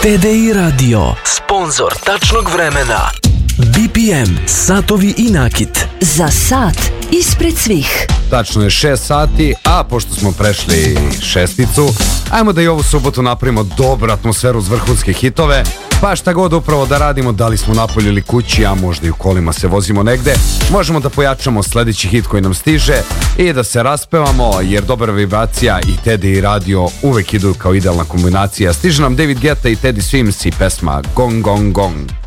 TDI Radio, sponsor tačnog vremena. BPM, satovi i nakit. Za sat ispred svih. Tačno je 6 sati, a pošto smo prešli šesticu, ajmo da i ovu subotu napravimo dobru atmosferu uz vrhunske hitove. Pa šta god upravo da radimo, da li smo napolju ili kući, a možda i u kolima se vozimo negde, možemo da pojačamo sledeći hit koji nam stiže i da se raspevamo, jer dobra vibracija i TDI Radio uvek idu kao idealna kombinacija. Stiže nam David Guetta i Teddy Swims i pesma Gong Gong Gong.